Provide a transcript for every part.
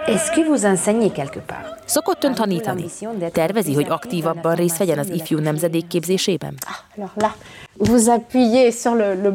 Est-ce que vous enseignez quelque part? Szokott ön tanítani? Tervezi, hogy aktívabban részt vegyen az ifjú nemzedék képzésében? Alors là, vous appuyez sur le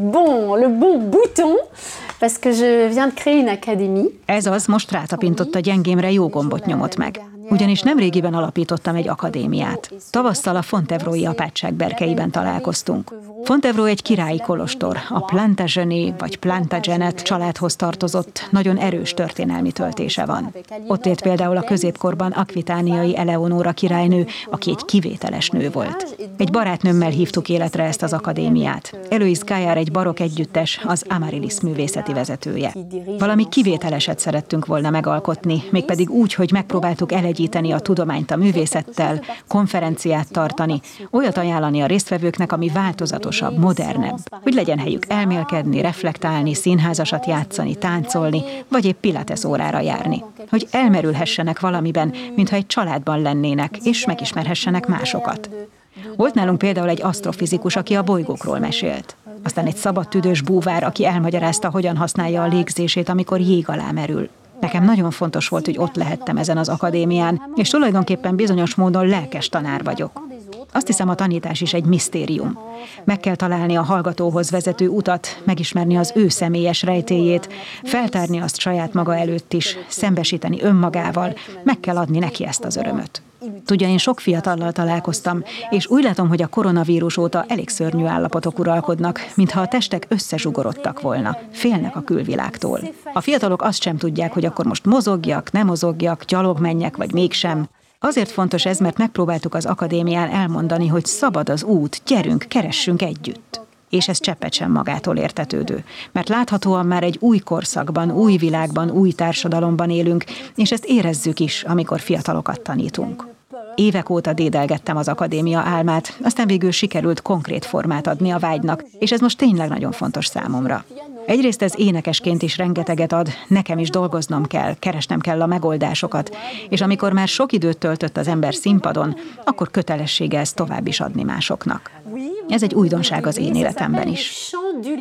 bon bouton, parce que je viens de créer une académie. Ez az, most rátapintott a gyengémre, jó gombot nyomott meg. Ugyanis nemrégiben alapítottam egy akadémiát. Tavasszal a Fontevraud-i apátság berkeiben találkoztunk. Fontevraud egy királyi kolostor, a Plantagenet vagy Plantagenet családhoz tartozott, nagyon erős történelmi töltése van. Ott élt például a középkorban akvitániai Eleonóra királynő, aki egy kivételes nő volt. Egy barátnőmmel hívtuk életre ezt az akadémiát. Eloise Gaillard egy barokk együttes, az Amaryllis művészeti vezetője. Valami kivételeset szerettünk volna megalkotni, mégpedig úgy, hogy megpróbáltuk elegyíteni a tudományt a művészettel, konferenciát tartani, olyat ajánlani a résztvevőknek, ami változatosabb, modernebb, hogy legyen helyük elmélkedni, reflektálni, színházasat játszani, táncolni, vagy épp pilates órára járni. Hogy elmerülhessenek valamiben, mintha egy családban lennének, és megismerhessenek másokat. Volt nálunk például egy asztrofizikus, aki a bolygókról mesélt. Aztán egy szabadtüdős búvár, aki elmagyarázta, hogyan használja a légzését, amikor jég alá merül. Nekem nagyon fontos volt, hogy ott lehettem ezen az akadémián, és tulajdonképpen bizonyos módon lelkes tanár vagyok. Azt hiszem, a tanítás is egy misztérium. Meg kell találni a hallgatóhoz vezető utat, megismerni az ő személyes rejtélyét, feltárni azt saját maga előtt is, szembesíteni önmagával, meg kell adni neki ezt az örömöt. Tudja, én sok fiatallal találkoztam, és úgy látom, hogy a koronavírus óta elég szörnyű állapotok uralkodnak, mintha a testek összezsugorodtak volna, félnek a külvilágtól. A fiatalok azt sem tudják, hogy akkor most mozogjak, ne mozogjak, gyalog menjek, vagy mégsem. Azért fontos ez, mert megpróbáltuk az akadémián elmondani, hogy szabad az út, gyerünk, keressünk együtt. És ez cseppet sem magától értetődő. Mert láthatóan már egy új korszakban, új világban, új társadalomban élünk, és ezt érezzük is, amikor fiatalokat tanítunk. Évek óta dédelgettem az akadémia álmát, aztán végül sikerült konkrét formát adni a vágynak, és ez most tényleg nagyon fontos számomra. Egyrészt ez énekesként is rengeteget ad, nekem is dolgoznom kell, keresnem kell a megoldásokat, és amikor már sok időt töltött az ember színpadon, akkor kötelessége ezt tovább is adni másoknak. Ez egy újdonság az én életemben is.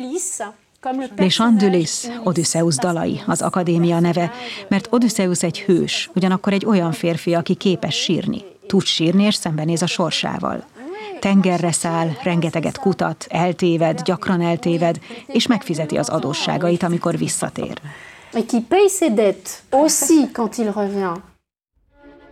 Les Chants d'Ulysse, Odüsszeusz dalai, az akadémia neve, mert Odüsszeusz egy hős, ugyanakkor egy olyan férfi, aki képes sírni. Tud sírni és szembenéz a sorsával. Tengerre száll, rengeteget kutat, eltéved, gyakran eltéved, és megfizeti az adósságait, amikor visszatér. Et qui paye ses dettes aussi quand il revient.